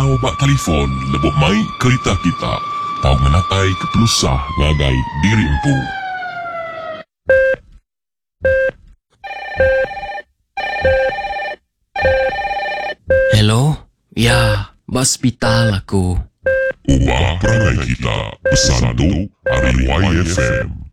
Kalau bak telefon lebih mai kereta kita. Tahu menatai kepelusah ngagai diri empu. Hello? Ya, hospital aku. Ubah perangai kita. Pesan tu hari YFM.